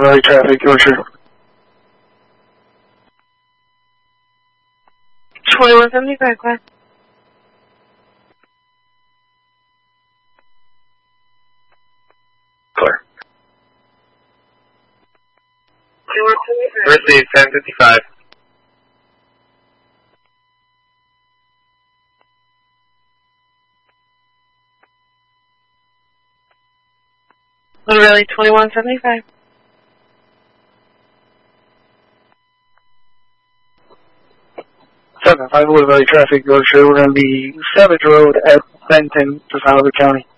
Wood Valley traffic, Yorkshire. 2175, class. Clear. Received 1055. Wood Valley 2175. Wood Valley traffic, Yorkshire. We're going to be Savage Road at Benton, Trafalgar County.